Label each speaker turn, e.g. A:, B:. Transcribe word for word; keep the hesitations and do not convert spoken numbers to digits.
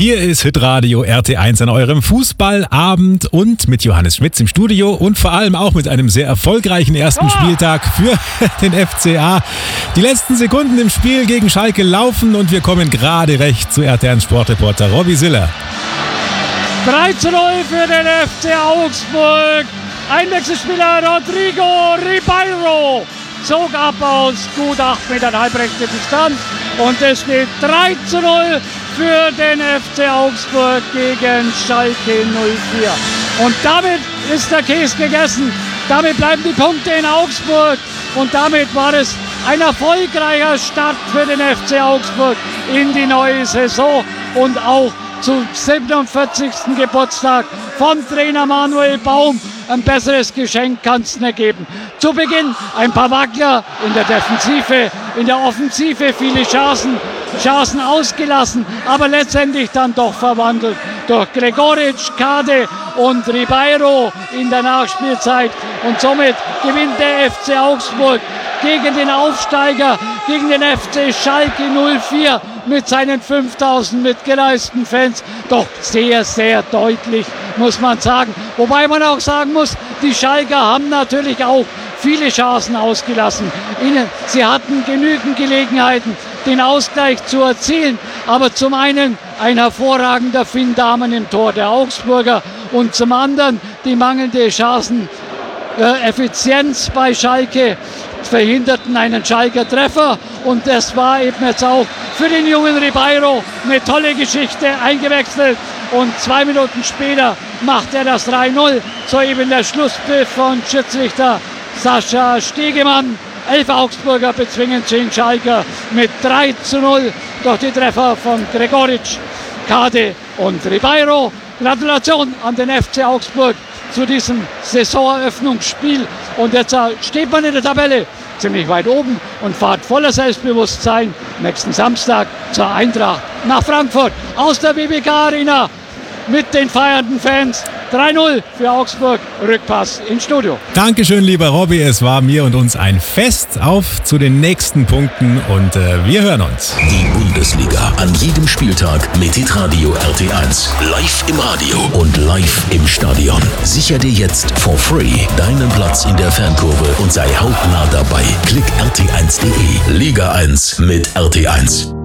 A: Hier ist Hitradio R T eins an eurem Fußballabend und mit Johannes Schmitz im Studio und vor allem auch mit einem sehr erfolgreichen ersten Spieltag für den F C A. Die letzten Sekunden im Spiel gegen Schalke laufen und wir kommen gerade recht zu R T eins Sportreporter Robby Siller.
B: drei zu null für den F C Augsburg. Einwechselspieler Rodrigo Ribeiro zog ab aus gut acht Metern halbrechte Distanz und es steht drei zu null für den F C Augsburg gegen Schalke null vier. Und damit ist der Käse gegessen. Damit bleiben die Punkte in Augsburg und damit war es ein erfolgreicher Start für den F C Augsburg in die neue Saison und auch zum siebenundvierzigsten Geburtstag von Trainer Manuel Baum. Ein besseres Geschenk kann es nicht geben. Zu Beginn ein paar Wackler in der Defensive, in der Offensive viele Chancen, Chancen ausgelassen, aber letztendlich dann doch verwandelt durch Gregoritsch, Kade und Ribeiro in der Nachspielzeit. Und somit gewinnt der F C Augsburg gegen den Aufsteiger, gegen den F C Schalke null vier mit seinen fünftausend mitgereisten Fans. Doch sehr, sehr deutlich, muss man sagen. Wobei man auch sagen muss, die Schalker haben natürlich auch viele Chancen ausgelassen. Sie hatten genügend Gelegenheiten, den Ausgleich zu erzielen. Aber zum einen ein hervorragender Finn Dahmen im Tor der Augsburger und zum anderen die mangelnde Chanceneffizienz bei Schalke verhinderten einen Schalker Treffer und das war eben jetzt auch für den jungen Ribeiro eine tolle Geschichte, eingewechselt und zwei Minuten später macht er das drei null, so eben der Schlusspfiff von Schiedsrichter Sascha Stegemann. Elf Augsburger bezwingen zehn Schalker mit drei zu null durch die Treffer von Gregoritsch, Kade und Ribeiro. Gratulation an den F C Augsburg zu diesem Saisoneröffnungsspiel und jetzt steht man in der Tabelle ziemlich weit oben und fährt voller Selbstbewusstsein nächsten Samstag zur Eintracht nach Frankfurt aus der B B K Arena mit den feiernden Fans. drei null für Augsburg, Rückpass ins Studio.
A: Dankeschön, lieber Robby, es war mir und uns ein Fest. Auf zu den nächsten Punkten und äh, wir hören uns.
C: Die Bundesliga an jedem Spieltag mit Hitradio R T eins. Live im Radio und live im Stadion. Sicher dir jetzt for free deinen Platz in der Fankurve und sei hautnah dabei. Klick R T eins punkt de. Liga eins mit R T eins.